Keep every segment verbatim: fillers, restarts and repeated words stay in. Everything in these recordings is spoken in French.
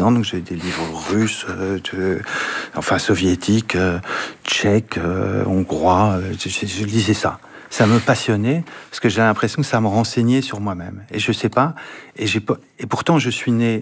dissidents, donc j'ai des livres russes, euh, de, enfin soviétiques, euh, tchèques, euh, hongrois, euh, je, je lisais ça. Ça me passionnait, parce que j'ai l'impression que ça me renseignait sur moi-même. Et je sais pas, et, j'ai pas, et pourtant je suis né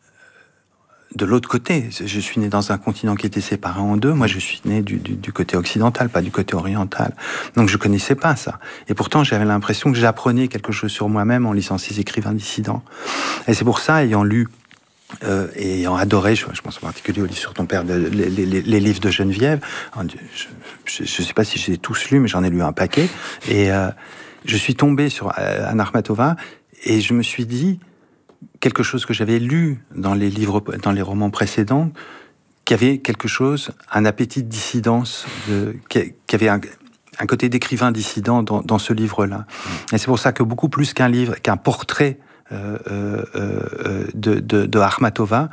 de l'autre côté. Je suis né dans un continent qui était séparé en deux. Moi, je suis né du, du, du côté occidental, pas du côté oriental. Donc je connaissais pas ça. Et pourtant, j'avais l'impression que j'apprenais quelque chose sur moi-même en lisant ces écrivains dissidents. Et c'est pour ça, ayant lu Euh, et ayant adoré, je, je pense en particulier au livre sur ton père, de, les, les, les livres de Geneviève, je ne sais pas si je les ai tous lus, mais j'en ai lu un paquet, et euh, je suis tombé sur euh, Anna Akhmatova, et je me suis dit quelque chose que j'avais lu dans les livres, dans les romans précédents, qui avait quelque chose, un appétit de dissidence, de, qui, qui avait un, un côté d'écrivain dissident dans, dans ce livre-là. Et c'est pour ça que beaucoup plus qu'un livre, qu'un portrait Euh, euh, euh, de, de, de Akhmatova,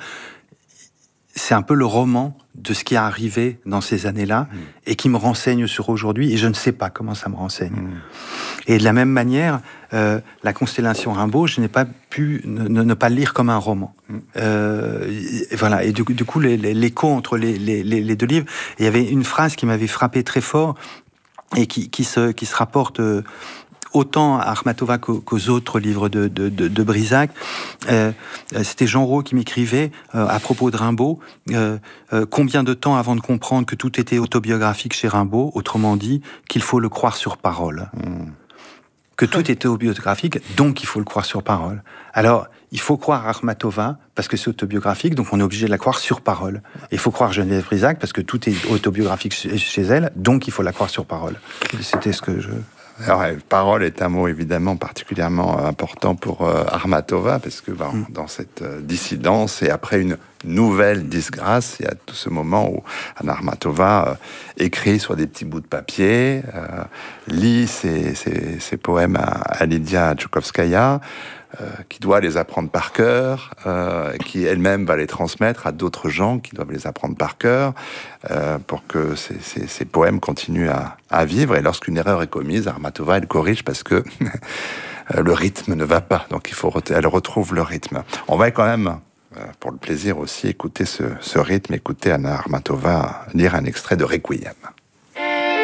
c'est un peu le roman de ce qui est arrivé dans ces années-là mmh. et qui me renseigne sur aujourd'hui, et je ne sais pas comment ça me renseigne. Mmh. Et de la même manière, euh, la constellation Rimbaud, je n'ai pas pu ne, ne, ne pas le lire comme un roman. Mmh. Euh, et voilà. Et du, du coup, les, les, l'écho entre les, les, les deux livres, il y avait une phrase qui m'avait frappé très fort et qui, qui, se, qui se rapporte euh, autant à Akhmatova qu'aux autres livres de, de, de, de Brisac. Euh, c'était Jean Rau qui m'écrivait euh, à propos de Rimbaud, euh, euh, combien de temps avant de comprendre que tout était autobiographique chez Rimbaud, autrement dit, qu'il faut le croire sur parole. Mmh. Que tout était autobiographique, donc il faut le croire sur parole. Alors, il faut croire Akhmatova, parce que c'est autobiographique, donc on est obligé de la croire sur parole. Et il faut croire Geneviève Brisac, parce que tout est autobiographique chez elle, donc il faut la croire sur parole. C'était ce que je... Alors, parole est un mot évidemment particulièrement important pour euh, Akhmatova, parce que ben, mm. dans cette euh, dissidence, et après une nouvelle disgrâce, il y a tout ce moment où Anna Akhmatova euh, écrit sur des petits bouts de papier, euh, lit ses, ses, ses poèmes à, à Lydia Tchoukovskaya, Euh, qui doit les apprendre par cœur, euh, qui elle-même va les transmettre à d'autres gens qui doivent les apprendre par cœur, euh, pour que ces, ces, ces poèmes continuent à, à vivre. Et lorsqu'une erreur est commise, Akhmatova, elle corrige parce que le rythme ne va pas. Donc il faut, elle retrouve le rythme. On va quand même, euh, pour le plaisir aussi, écouter ce, ce rythme, écouter Anna Akhmatova lire un extrait de Requiem.